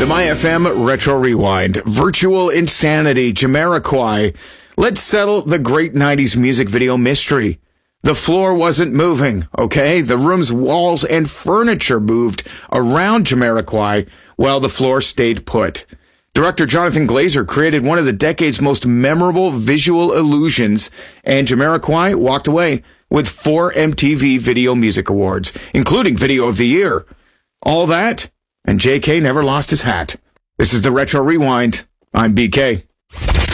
The MyFM Retro Rewind. Virtual Insanity, Jamiroquai. Let's settle the great 90s music video mystery. The floor wasn't moving, okay? The room's walls and furniture moved around Jamiroquai while the floor stayed put. Director Jonathan Glazer created one of the decade's most memorable visual illusions, and Jamiroquai walked away with 4 MTV Video Music Awards, including Video of the Year. All that, and JK never lost his hat. This is the Retro Rewind. I'm BK.